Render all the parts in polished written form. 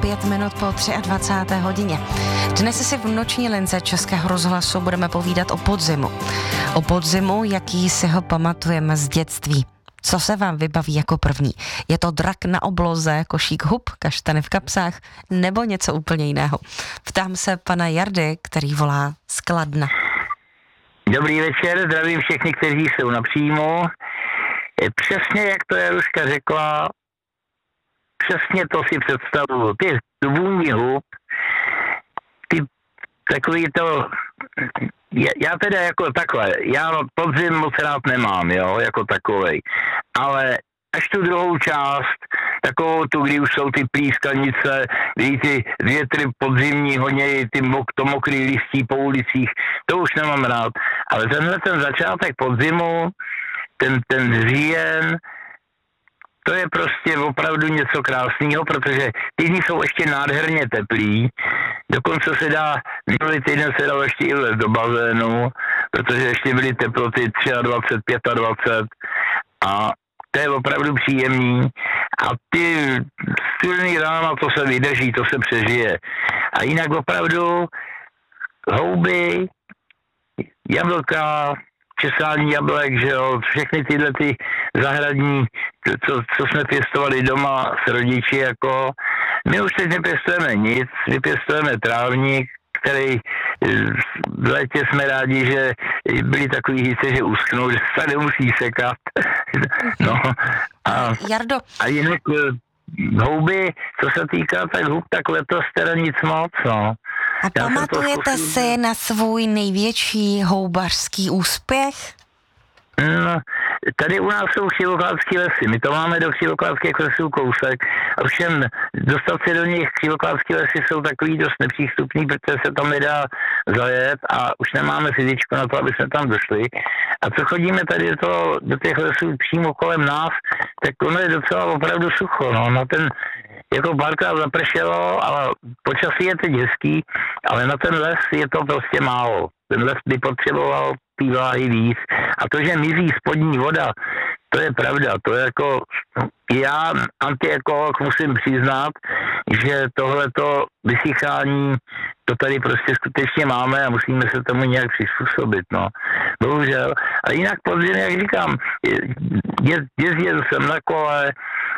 5 minut po 23. hodině. Dnes si v noční lince Českého rozhlasu budeme povídat o podzimu. O podzimu, jaký si ho pamatujeme z dětství. Co se vám vybaví jako první? Je to drak na obloze, košík hub, kaštany v kapsách nebo něco úplně jiného? Ptám se pana Jardy, který volá z Kladna. Dobrý večer, zdravím všechny, kteří jsou na příjmu. Přesně jak to Jaruška řekla, přesně to si představuju. Ty vůni hub, ty takový to, já teda jako takhle, já podzim moc rád nemám, jo, jako takovej, ale až tu druhou část, takovou tu, kdy už jsou ty plískanice, kdy ty větry podzimní honějí to mokrý listí po ulicích, to už nemám rád, ale ten začátek podzimu, ten říjen, to je prostě opravdu něco krásného, protože ty dny jsou ještě nádherně teplý. Dokonce se dá, minulý týden se dalo ještě i vlez do bazénu, protože ještě byly teploty 23, 25 a to je opravdu příjemný. A ty silný rána, to se vydrží, to se přežije. A jinak opravdu houby, jablka, česání jablek, že jo, všechny tyhle ty zahradní, co jsme pěstovali doma s rodiči, jako my už teď nepěstujeme nic, my pěstujeme trávník, který v létě jsme rádi, že byli takový hice, že uschnou, že se nemusí sekat. No Jardo. A jinak houby, co se týká tak hub, tak letos teda nic moc, no. A pamatujete si na svůj největší houbařský úspěch? No, tady u nás jsou Křivoklátský lesy, my to máme do Křivoklátských lesů kousek, ovšem dostat se do nich Křivoklátský lesy jsou takový dost nepřístupný, protože se tam nedá zajet a už nemáme fyzičku na to, aby jsme tam došli. A co chodíme tady do těch lesů přímo kolem nás, tak ono je docela opravdu sucho, no, na ten jako párkrát zapršelo, ale počasí je teď hezký, ale na ten les je to prostě málo. Ten les by potřeboval té vláhy víc. A to, že mizí spodní voda, to je pravda. To je jako, já antiekolog musím přiznat, že tohleto vysychání, to tady prostě skutečně máme a musíme se tomu nějak přizpůsobit, no. Bohužel. A jinak podzim, jak říkám, jezdil jsem na kole,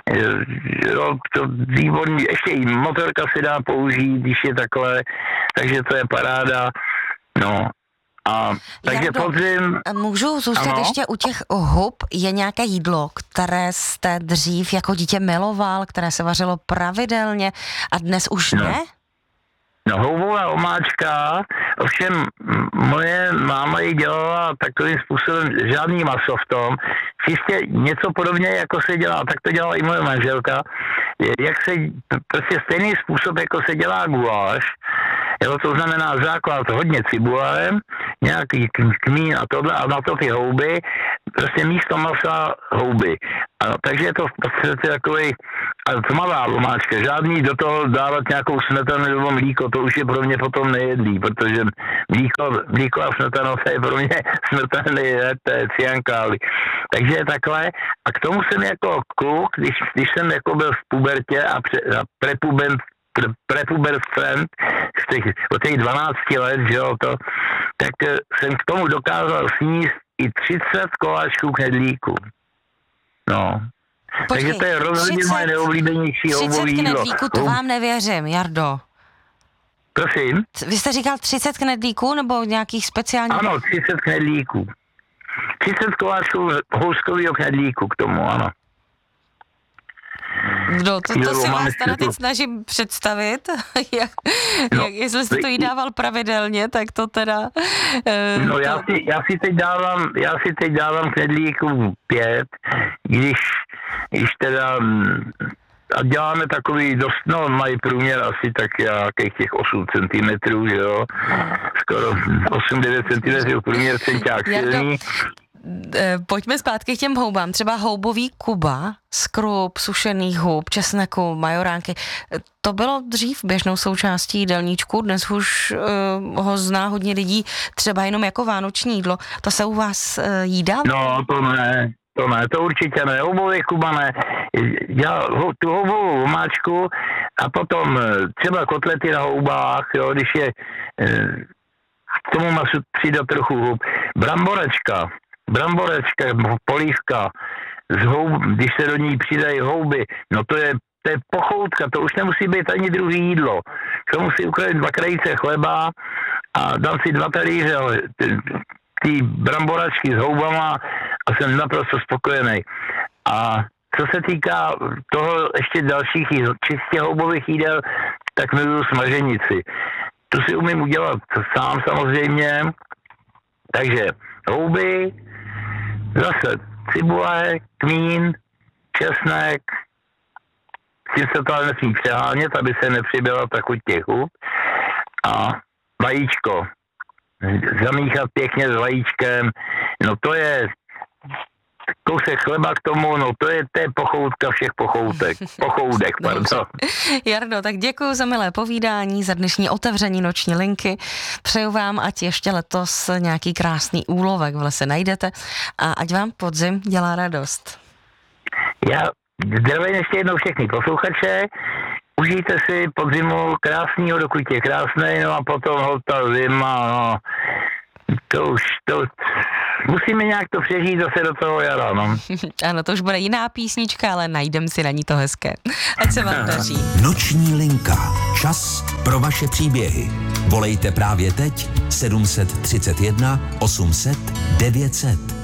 to výborný, ještě i motorka se dá použít, když je takhle, takže to je paráda, no. A takže Jardo, podzim... Můžu zůstat ještě u těch hub? Je nějaké jídlo, které jste dřív jako dítě miloval, které se vařilo pravidelně a dnes už ne? No, houbová omáčka, ovšem moje máma ji dělala takovým způsobem, žádný maso v tom, čistě něco podobně, jako se dělá, tak to dělala i moje manželka, jak se, prostě stejný způsob, jako se dělá guláš, jo, to znamená základ hodně cibulem, nějaký kmín a tohle, a na to ty houby, prostě místo masa houby. A, takže je to v podstatě takovej tmavá omáčka, žádný do toho dávat nějakou smetanu nebo mlíko, to už je pro mě potom nejedlý, protože mlíko a smetano, to je pro mě smetany, to je cyankály. Takže je takhle. A k tomu jsem jako kluk, když jsem jako byl v pubertě a prepubercent od těch 12 let, že jo, tak jsem k tomu dokázal sníst i 30 koláčků knedlíku. No. Počkej, takže to je rozhodně moje neoblíbenější houbový jídlo. 30 knedlíků, to vám nevěřím, Jardo. Prosím? Vy jste říkal 30 knedlíků nebo nějakých speciálních... Ano, 30 knedlíků. 30 koláčků houskovýho knedlíku k tomu, ano. No, to si vás teda teď snažím představit, jestli jste to jí dával pravidelně, tak to teda... No já si teď dávám knedlíků 5, když teda... A děláme takový dost, no mají průměr asi tak nějakých těch 8 cm, že jo, skoro 8-9 cm průměr centák silný. Pojďme zpátky k těm houbám. Třeba houbový Kuba, skrup, sušených hub, česneku, majoránky. To bylo dřív běžnou součástí jídelníčku, dnes už ho zná hodně lidí, třeba jenom jako vánoční jídlo. To se u vás jídá? No, to ne, to určitě ne. Houbový Kuba ne. Já tu houbovou omáčku A potom třeba kotlety na houbách, jo, když je k tomu masu přidat trochu hub. Bramborečka, polívka, když se do ní přidají houby, no to je pochoutka, to už nemusí být ani druhý jídlo. To musí ukrojit 2 krajíce chleba a dám si 2 talíře ty bramboračky s houbama a jsem naprosto spokojený. A co se týká toho ještě dalších čistě houbových jídel, tak miluju smaženici. Tu si umím udělat sám samozřejmě. Takže houby, zase cibule, kmín, česnek, s tím se to ale nesmí přehánět, aby se nepřibyla ta chuť těch hub. A vajíčko. Zamíchat pěkně s vajíčkem, no to je kousek chleba k tomu, no to je pochoutka všech pochoudek, pardon. Jardo, tak děkuji za milé povídání, za dnešní otevření noční linky. Přeju vám, ať ještě letos nějaký krásný úlovek v lese najdete a ať vám podzim dělá radost. Já zdravím ještě jednou všechny posluchače. Užijte si podzimu krásného, dokud je krásnej, no a potom ta zima, no, to musíme nějak to přežít zase do toho jara, no. Ano, to už bude jiná písnička, ale najdem si na ní to hezké. Ať se vám daří. Noční linka. Čas pro vaše příběhy. Volejte právě teď 731 800 900.